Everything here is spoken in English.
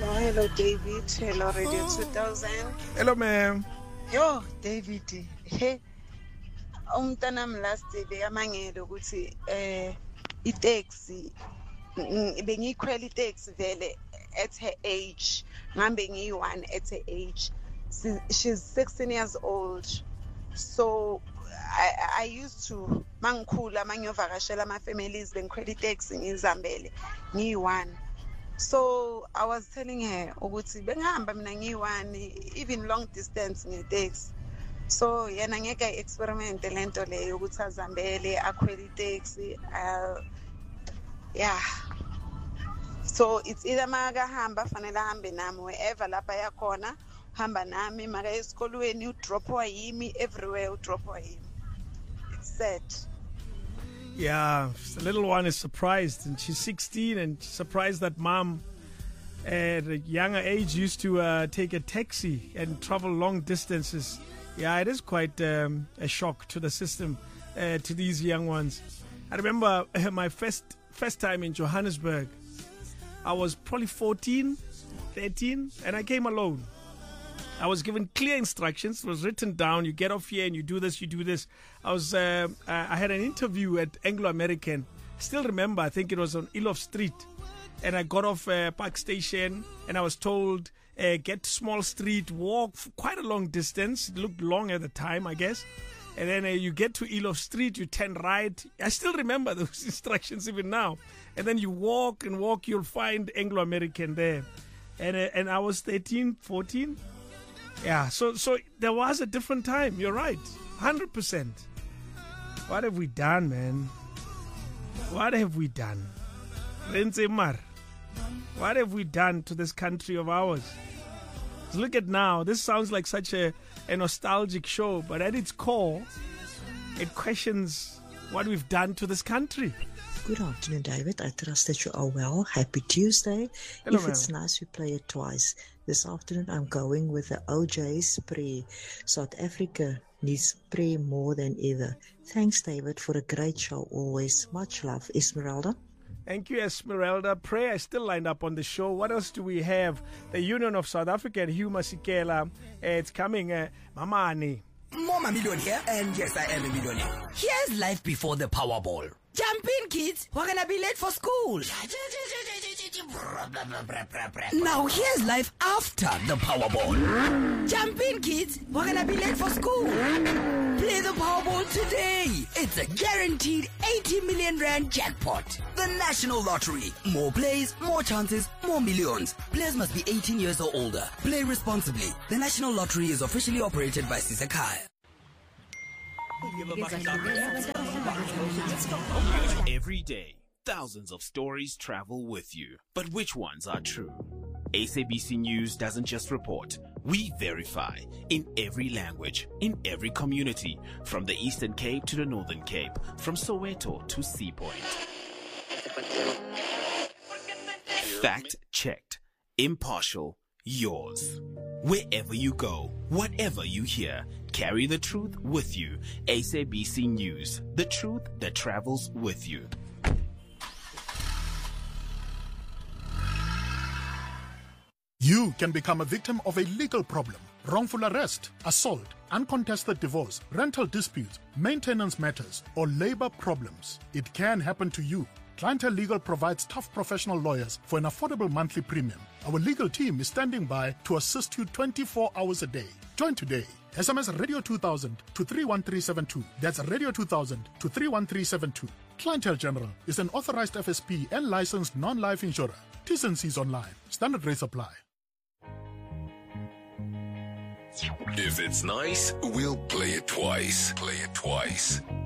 Hello, David. Hello, Radio 2000. Hello, ma'am. Yo, David. Hey, umntanami last bekamangele ukuthi itaxi bengiyikhwela itaxi vele at her age. Ngambe ngiyi-one at her age. She's 16 years old. So I used to mangikhula mangiyovakashela ama-families bengikhwela itaxi ngizihambele ngiyi-one. So I was telling her ukuthi bengihamba mina ngiyi-one even long distance ngeteksi. So yena ngeke experiment lento leyo ukuthi azihambele akhwele itaxi. Yeah. So it's either makahamba fanele ahambe nami wherever lapha yakhona hamba nami maka esikolweni udropwa yimi everywhere udropwa yimi. It's sad. Yeah, the little one is surprised, and she's 16, and she's surprised that mom at a younger age used to take a taxi and travel long distances. Yeah, it is quite a shock to the system, to these young ones. I remember my first time in Johannesburg. I was probably 14, 13, and I came alone. I was given clear instructions. It was written down. You get off here and you do this, you do this. I had an interview at Anglo American. Still remember, I think it was on Elof Street. And I got off Park Station and I was told, get to Small Street, walk quite a long distance. It looked long at the time, I guess. And then you get to Elof Street, you turn right. I still remember those instructions even now. And then you walk and walk, you'll find Anglo American there. And I was 13, 14. Yeah, so there was a different time. You're right, 100%. What have we done, man? What have we done? Renzemar, what have we done to this country of ours? Look at now. This sounds like such a nostalgic show, but at its core, it questions what we've done to this country. Good afternoon, David. I trust that you are well. Happy Tuesday. Hello, if it's nice, we play it twice. This afternoon, I'm going with the OJ spray. South Africa needs spray more than ever. Thanks, David, for a great show always. Much love. Esmeralda. Thank you, Esmeralda. Prayer is still lined up on the show. What else do we have? The Union of South Africa and Hugh Masekela. It's coming. Mamani. I'm a millionaire, and yes, I am a millionaire. Here's life before the Powerball. Jump in, kids. We're gonna be late for school. Now here's life after the Powerball. Jump in, kids. We're gonna be late for school. Play the Powerball today. It's a guaranteed 80 million rand jackpot. The National Lottery. More plays, more chances, more millions. Players must be 18 years or older. Play responsibly. The National Lottery is officially operated by Sisakai. Every day, thousands of stories travel with you. But which ones are true? SABC News doesn't just report. We verify in every language, in every community, from the Eastern Cape to the Northern Cape, from Soweto to Sea Point. Fact checked, impartial, yours. Wherever you go, whatever you hear, carry the truth with you. SABC News, the truth that travels with you. You can become a victim of a legal problem. Wrongful arrest, assault, uncontested divorce, rental disputes, maintenance matters, or labor problems. It can happen to you. Clientele Legal provides tough professional lawyers for an affordable monthly premium. Our legal team is standing by to assist you 24 hours a day. Join today. SMS Radio 2000 to 31372. That's Radio 2000 to 31372. Clientele General is an authorized FSP and licensed non-life insurer. T&Cs online. Standard rates apply. If it's nice, we'll play it twice. Play it twice.